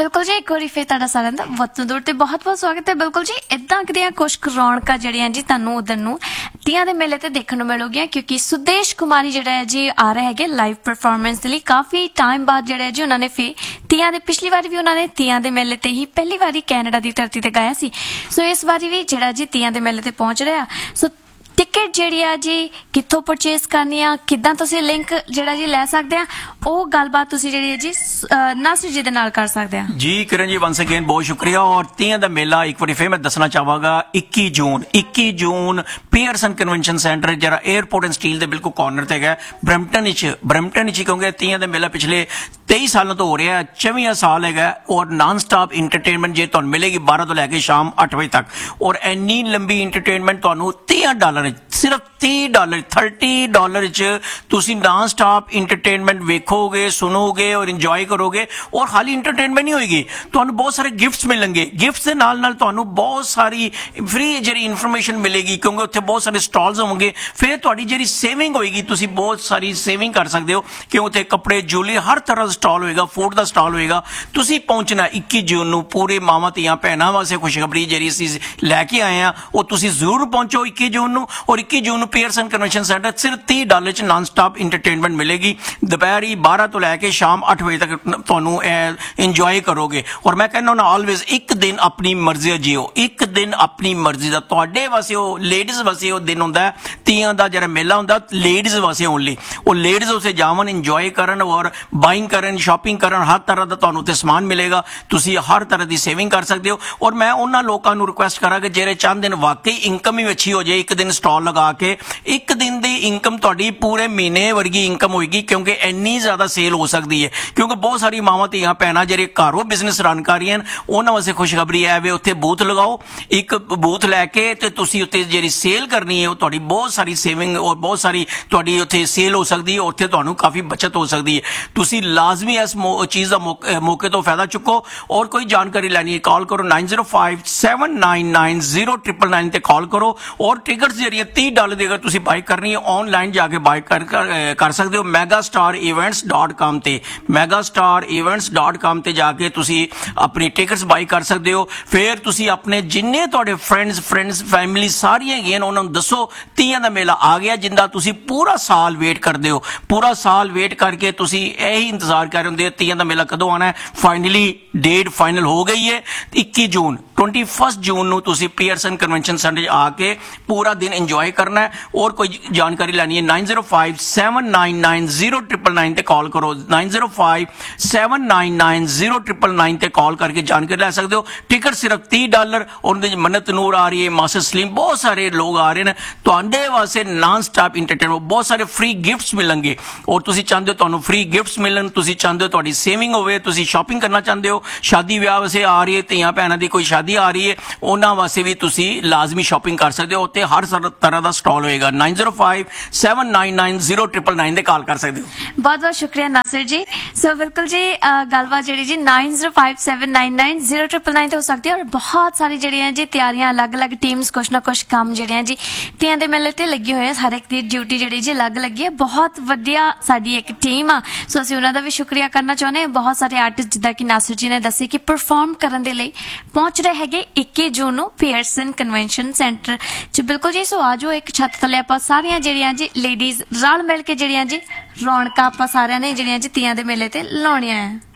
बिल्कुल जी, एक बार फिर तुहाडा सारिआं दा वतन दूर ते बहुत बहुत स्वागत है। बिल्कुल जी, इदां दियां कुछ रौनकां जिहड़ियां जी तुहानूं उधर नूं तियां दे मेले ते देखण नूं मिलूगीਆਂ क्योंकि सुदेश कुमारी जिहड़ा है जी आ रहे हैगे लाइव परफॉर्मेंस दे लई। काफ़ी टाइम बाद जिहड़ा है जी उन्होंने फिर तियां दे पिछली वारी भी उन्होंने तियां दे मेले ते ही पहली वारी कैनेडा की धरती ते गाया सी। सो इस बारी भी जिहड़ा जी तियां दे मेले ते पहुंच रहा। सो टिकट जिहड़ी आ जी कित्थों परचेज करनी आ, किद्दां तुसीं लिंक जिहड़ा जी लै सकदे आ, ਉਹ ਗੱਲਬਾਤ ਤੁਸੀਂ ਜਿਹੜੀ ਹੈ ਜੀ ਨਾਸਰ ਜੀ ਦੇ ਨਾਲ ਕਰ ਸਕਦੇ ਆ। जी किरण जी वंस अगेन बहुत शुक्रिया। और तियां दा मेला एक बार फिर मैं दसना चाहांगा 21 जून पीयरसन कन्वेंशन सेंटर जरा एयरपोर्ट एंड स्टील दे बिल्कुल कॉर्नर ते है ब्रैम्पटन विच क्योंकि तियां दा मेला पिछले 23 सालों तो हो रहा है, 24 साल है और नॉन स्टॉप इंटरटेनमेंट जे तुहानूं मिलेगी 12 तो लैके शाम 8 बजे तक। और इन्नी लंबी इंटरटेनमेंट तुहानूं $30 सिर्फ $30 च तुसीं नॉन स्टॉप इंटरटेनमेंट वेखोगे, सुनोगे और इंजॉय करोगे। और खाली इंटरटेनमेंट नहीं होएगी, तुहानूं बहुत सारे गिफ्ट्स मिलेंगे। गिफ्ट्स के नाल नाल तुहानूं बहुत सारी फ्री जिहड़ी इन्फॉर्मेशन मिलेगी क्योंकि उत्थे बहुत सारे स्टॉल्स होंगे। फिर तुहाडी जिहड़ी सेविंग होएगी, तुसीं बहुत सारी सेविंग कर सकते हो क्यों उत्थे कपड़े, ज्वेलरी, हर तरह का स्टॉल होएगा, फूड का स्टॉल होएगा। तुसीं पहुंचना 21 जून नूं पूरे मावां धीआं भैणां वास्ते खुशखबरी जिहड़ी असीं लैके आए हैं वो तुसीं जरूर पहुंचो 21 जून नूं। और 21 जून नूं पीयरसन कन्वेंशन सेंटर सिर्फ $30 च नॉन स्टॉप इंटरटेनमेंट मिलेगी। दोपहरी 12 तो लैके शाम 8 बजे तक तुहानूं इंजॉय करोगे। और मैं कहना ना ऑलवेज एक दिन अपनी मर्जी जियो, एक दिन अपनी मर्जी का तुहाडे वास्ते वो लेडीज वास्ते वो दिन हुंदा है। तियां दा जिहड़ा मेला हुंदा लेडीज वास्ते ओनली। वो लेडीज उसे जावन, इंजॉय करन और बाइंग करन, शॉपिंग करन, हर तरह का तुहानूं उत्ते समान मिलेगा। तुसीं हर तरह की सेविंग कर सकते हो। और मैं उन्हां लोकां नूं रिक्वेस्ट करा कि ਜਿਹੜੇ ਚਾਹੁੰਦੇ ਨੇ वाकई इनकम ही अच्छी हो जाए, एक दिन स्टॉल लगा के एक दिन की इनकम ਤੁਹਾਡੀ पूरे महीने वर्गी इनकम होएगी क्योंकि ਇੰਨੀ ਜ਼ਿਆਦਾ ਸੇਲ ਹੋ ਸਕਦੀ ਹੈ। क्योंकि बहुत सारी मावां ਧੀਆਂ ਭੈਣਾਂ ਜਿਹੜੇ ਘਰੋਂ ਬਿਜ਼ਨਸ ਰਨ ਕਰ ਰਹੀਆਂ ਉਹਨਾਂ ਵਾਸਤੇ ਖੁਸ਼ਖਬਰੀ ਹੈ ਵੇ ਉੱਥੇ ਬੂਥ ਲਗਾਓ। ਇੱਕ ਬੂਥ ਲੈ ਕੇ ਤੇ ਤੁਸੀਂ ਉੱਤੇ ਜਿਹੜੀ ਸੇਲ ਕਰਨੀ ਹੈ ਉਹ ਤੁਹਾਡੀ ਬਹੁਤ ਸਾਰੀ ਸੇਵਿੰਗ ਔਰ ਬਹੁਤ ਸਾਰੀ ਤੁਹਾਡੀ ਉੱਥੇ ਸੇਲ ਹੋ ਸਕਦੀ ਹੈ। ਉੱਥੇ ਤੁਹਾਨੂੰ ਕਾਫੀ ਬਚਤ ਹੋ ਸਕਦੀ ਹੈ। ਤੁਸੀਂ ਲਾਜ਼ਮੀ ਇਸ ਚੀਜ਼ ਦਾ ਮੌਕੇ ਤੋਂ ਫਾਇਦਾ ਚੁੱਕੋ। और कोई जानकारी लेनी है कॉल करो 9057990999 ਤੇ कॉल करो। और टिकट्स ਜਿਹੜੀਆਂ $30 ਦੀ ਅਗਰ ਤੁਸੀਂ ਬਾਈ ਕਰਨੀ ਹੈ ਆਨਲਾਈਨ ਜਾ ਕੇ ਬਾਈ ਕਰ ਸਕਦੇ ਹੋ megastarevents.com ਤੇ megastarevents.com ਤੇ ਜਾ ਕੇ ਤੁਸੀਂ ਆਪਣੀ ਟਿਕਟਸ ਬਾਈ ਕਰ ਸਕਦੇ ਹੋ। ਫਿਰ ਤੁਸੀਂ ਆਪਣੇ ਜਿੰਨੇ ਤੁਹਾਡੇ ਫਰੈਂਡਸ ਫੈਮਿਲੀ ਸਾਰੀਆਂ ਹੈਗੀਆਂ ਉਹਨਾਂ ਨੂੰ ਦੱਸੋ ਤੀਆਂ ਦਾ ਮੇਲਾ ਆ ਗਿਆ ਜਿੰਦਾ ਤੁਸੀਂ ਪੂਰਾ ਸਾਲ ਵੇਟ ਕਰਦੇ ਹੋ। ਪੂਰਾ ਸਾਲ ਵੇਟ ਕਰਕੇ ਤੁਸੀਂ ਇਹੀ ਇੰਤਜ਼ਾਰ ਕਰ ਰਹੇ ਹੁੰਦੇ ਤੀਆਂ ਦਾ ਮੇਲਾ ਕਦੋਂ ਆਣਾ ਹੈ। ਫਾਈਨਲੀ डेट फाइनल हो गई है 21 जून 21 जून ਨੂੰ ਤੁਸੀਂ ਪੀਅਰਸਨ ਕਨਵੈਨਸ਼ਨ ਸੈਂਟਰ ਆ ਕੇ ਪੂਰਾ ਦਿਨ ਇੰਜੋਏ ਕਰਨਾ ਹੈ। और कोई जानकारी लेनी है 9057990999 ਤੇ ਕਾਲ ਕਰੋ 9057990999 ਤੇ ਕਾਲ करके जानकारी ले सकते हो। टिकट सिर्फ $30 और मन्नत नूर आ रही है, मास्टर सलीम, बहुत सारे लोग आ रहे हैं ਤੁਹਾਡੇ ਵਾਸਤੇ नॉन स्टॉप इंटरटेनमेंट। बहुत सारे फ्री गिफ्ट्स मिलेंगे और ਤੁਸੀਂ ਚਾਹੁੰਦੇ ਹੋ ਤੁਹਾਨੂੰ फ्री गिफ्ट्स मिलन, ਤੁਸੀਂ ਚਾਹੁੰਦੇ ਹੋ ਤੁਹਾਡੀ सेविंग ਹੋਵੇ, ਤੁਸੀਂ शॉपिंग करना चाहते हो, शादी ब्याह वास्ते आ रही है ਧੀਆਂ ਭੈਣਾਂ ਦੀ कोई शादी आ रही है ਉਹਨਾਂ ਵਾਸਤੇ ਵੀ ਤੁਸੀਂ ਲਾਜ਼ਮੀ ਸ਼ਾਪਿੰਗ ਕਰ ਸਕਦੇ ਹੋ। ਉੱਤੇ ਹਰ ਤਰ੍ਹਾਂ ਦਾ ਸਟਾਲ ਹੋਏਗਾ 9057990999 ਤੇ ਕਾਲ ਕਰ ਸਕਦੇ ਹੋ। बहुत बहुत शुक्रिया नासिर जी। सो बिल्कुल जी गलबात जी जी 9057990999 ਤੇ ਹੋ ਸਕਦੀ है। और बहुत सारी ਜਿਹੜੀਆਂ ਜੀ ਤਿਆਰੀਆਂ ਅਲੱਗ-ਅਲੱਗ ਟੀਮਸ ਕੁਛ ਨਾ ਕੁਛ ਕੰਮ ਜਿਹੜੀਆਂ ਜੀ ਤੀਆਂ ਦੇ ਮੇਲੇ ਤੇ ਲੱਗੀ ਹੋਏ ਆ। ਹਰ ਇੱਕ ਦੀ ਡਿਊਟੀ ਜਿਹੜੀ ਜੀ ਅਲੱਗ ਲੱਗੀ ਹੈ। ਬਹੁਤ ਵਧੀਆ ਸਾਡੀ ਇੱਕ ਟੀਮ ਆ। ਸੋ ਅਸੀਂ ਉਹਨਾਂ ਦਾ ਵੀ ਸ਼ੁਕਰੀਆ ਕਰਨਾ ਚਾਹੁੰਦੇ ਹਾਂ। ਬਹੁਤ ਸਾਰੇ ਆਰਟਿਸਟ ਜਿੱਦਾਂ ਕਿ ਨਾਸਿਰ ਜੀ ਨੇ ਦੱਸੇ ਕਿ ਪਰਫਾਰਮ ਕਰਨ ਦੇ ਲਈ ਪਹੁੰਚ ਰਹੇ ਹੈਗੇ 21 ਜੂਨ ਨੂੰ ਪੀਅਰਸਨ ਕਨਵੈਨਸ਼ਨ ਸੈਂਟਰ ਚ। ਬਿਲਕੁਲ ਜੀ, ਸੋ ਆਜੋ ਇੱਕ ਛੱਤ ਥੱਲੇ ਆਪਾਂ ਸਾਰੀਆਂ ਜਿਹੜੀਆਂ ਜੀ ਲੇਡੀਜ਼ ਰਲ ਮਿਲ ਕੇ ਜਿਹੜੀਆਂ ਜੀ ਰੌਣਕਾਂ ਆਪਾਂ ਸਾਰਿਆਂ ਨੇ ਜਿਹੜੀਆਂ ਜੀ ਤੀਆਂ ਦੇ ਮੇਲੇ ਤੇ ਲਾਉਣੀਆਂ ਆ।